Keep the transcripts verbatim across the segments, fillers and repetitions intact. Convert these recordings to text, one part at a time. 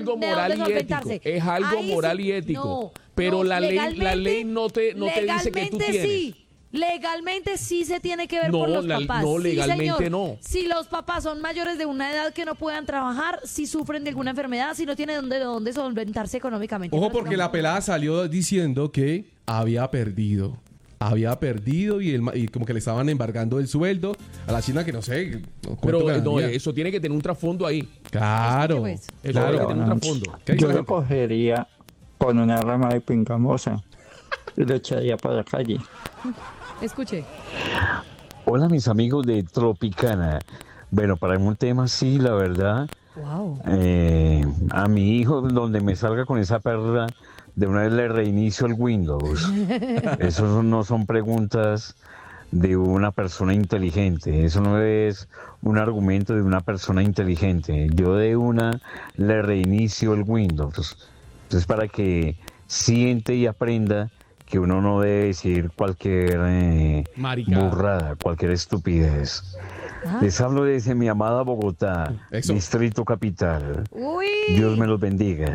algo moral y ético. Es algo Ahí moral sí, y ético. No, pero no, la ley, la ley no te, no te dice que tú tienes. Sí. Legalmente sí se tiene que ver no, por los la, papás. No, legalmente sí, no. Si los papás son mayores de una edad que no puedan trabajar, si sufren de alguna enfermedad, si no tienen dónde, dónde solventarse económicamente. Ojo, porque la pelada salió diciendo que había perdido. Había perdido y, el, y como que le estaban embargando el sueldo a la China, que no sé. Pero no, eso tiene que tener un trasfondo ahí. Claro. Pues. Eso claro. tiene que tener un trasfondo. Yo lo cogería con una rama de pingamosa y lo echaría para la calle. Escuche. Hola, mis amigos de Tropicana. Bueno, para un tema así, la verdad, wow. eh, a mi hijo, donde me salga con esa perra, de una vez le reinicio el Windows. Eso no son preguntas de una persona inteligente. Eso no es un argumento de una persona inteligente. Yo de una le reinicio el Windows. Entonces, para que siente y aprenda que uno no debe decir cualquier eh, burrada, cualquier estupidez. ¿Ah? Les hablo desde mi amada Bogotá, Eso. Distrito Capital. Uy. Dios me los bendiga.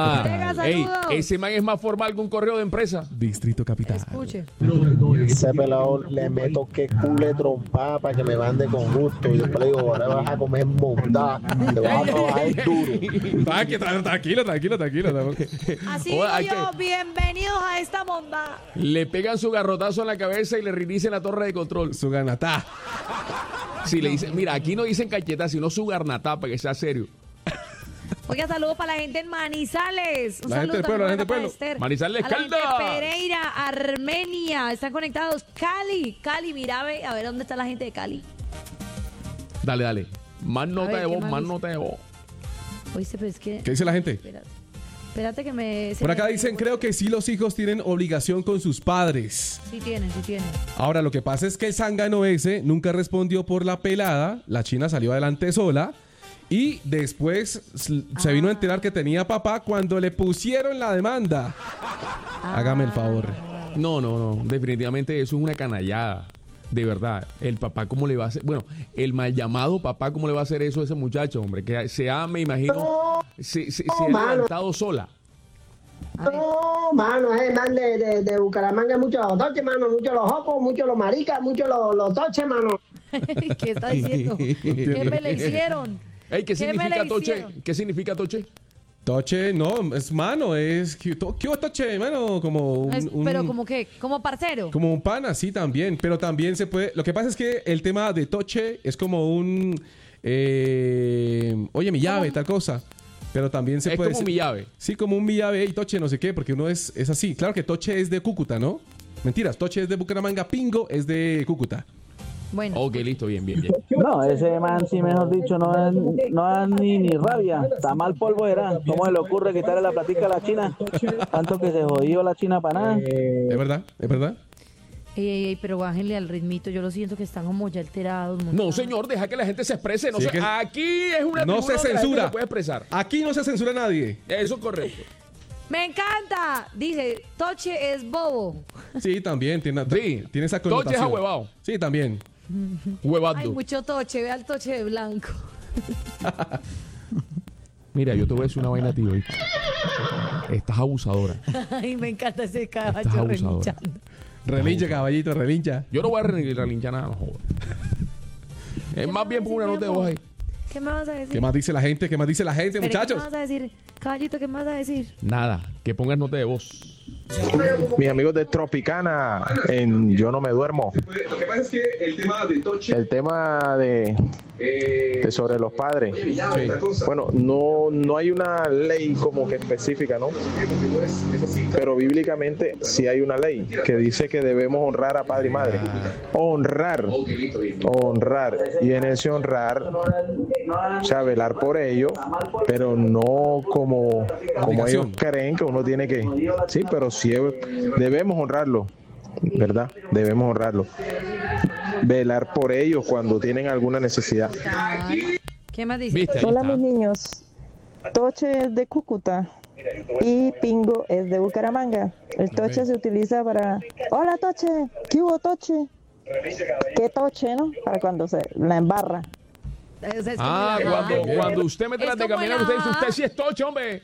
Ey, ese man es más formal que un correo de empresa. Distrito Capital. Escuche. Ese pelado le meto que cule trompada para que me mande con gusto. Y después le digo, ahora vas a comer mondá. Te vas a trabajar duro. Tranquilo, tranquilo, tranquilo. Así digo yo, bienvenidos a esta mondá. Le pegan su garrotazo en la cabeza y le reinician la torre de control. Su ganatá. Si le dicen, mira, aquí no dicen cacheta, sino su garnatá, para que sea serio. Oiga, saludos para la gente en Manizales. Un la gente del pueblo, la gente del pueblo. Esther. Manizales, Caldas. Pereira, Armenia. Están conectados. Cali, Cali, mira, a ver, a ver dónde está la gente de Cali. Dale, dale. Más nota ver, de voz, más, más nota de voz. Oíste, pues que... ¿Qué dice la gente? Espérate. Espérate que me... Por acá me... dicen, creo que sí los hijos tienen obligación con sus padres. Sí tienen, sí tienen. Ahora, lo que pasa es que el zángano ese nunca respondió por la pelada. La China salió adelante sola. Y después ah. se vino a enterar que tenía papá cuando le pusieron la demanda. Ah. Hágame el favor. No, no, no. Definitivamente eso es una canallada. De verdad. El papá, ¿cómo le va a hacer? Bueno, el mal llamado papá, ¿cómo le va a hacer eso a ese muchacho, hombre? Que se ha, me imagino, no, se, se, no, se ha levantado sola. No, mano, es el man de, de, de Bucaramanga, muchos los toches, mano, muchos los jocos, muchos los maricas, muchos los, los toches, mano. ¿Qué está diciendo? ¿Qué me le hicieron? Ey, ¿qué, ¿Qué significa toche? ¿Qué significa toche? Toche, no, es mano, es... ¿Qué hubo toche, mano? Como un, es, un, ¿Pero como qué? ¿Como parcero? Como un pana, sí, también. Pero también se puede... Lo que pasa es que el tema de toche es como un... Eh, oye, mi llave, tal cosa. Pero también se es puede... Es como mi llave. Sí, como un mi llave y toche, no sé qué, porque uno es, es así. Claro que toche es de Cúcuta, ¿no? Mentiras, toche es de Bucaramanga, pingo es de Cúcuta. Bueno. Ok, listo, bien, bien, bien. No, ese man, sí, mejor dicho, no da no ni, ni rabia. Está mal polvo era. ¿Cómo se le ocurre quitarle la platica a la China? Tanto que se jodió la China para nada. Eh, es verdad, es verdad. Ey, ey, ey, pero bájenle al ritmito. Yo lo siento que están como ya alterados. No, señor, deja que la gente se exprese. No sí, se, que aquí es una no se censura. Se puede expresar. Aquí no se censura a nadie. Eso es correcto. Me encanta. Dice, toche es bobo. Sí, también. Tiene, sí. tiene esa connotación. Toche es ahuevado. Sí, también. Huevando. Hay mucho toche, ve al toche de blanco. Mira, yo te voy a decir una vaina, tío. Estás abusadora. Ay, me encanta ese caballo relinchando. Relincha, caballito, relincha. Yo no voy a relinchar nada, no jodas. Es más bien por una nota de voz ahí. ¿Qué me vas a decir? ¿Qué más dice la gente? ¿Qué más dice la gente, muchachos? ¿Qué me vas a decir? Caballito, ¿qué me vas a decir? Nada, que pongas nota de voz. Mis amigos de Tropicana, en Yo No Me Duermo. Lo que pasa es que el tema de toche... El tema de, de sobre los padres. Sí. Bueno, no, no hay una ley como que específica, ¿no? Pero bíblicamente sí hay una ley que dice que debemos honrar a padre y madre. Honrar. Honrar. Y en ese honrar, o sea, velar por ellos, pero no como, como ellos creen que uno tiene que... Sí, pero sí debemos honrarlo, ¿verdad? Debemos honrarlo. Velar por ellos cuando tienen alguna necesidad. ¿Qué más dice? Hola, mis niños. Toche es de Cúcuta y pingo es de Bucaramanga. El toche se utiliza para... Hola, toche. ¿Qué hubo, toche? ¿Qué toche, no? Para cuando se la embarra. Es, es como Ah, la- cuando, Ay, cuando usted mete es las de como caminar, la- usted dice, usted sí es tocho, hombre.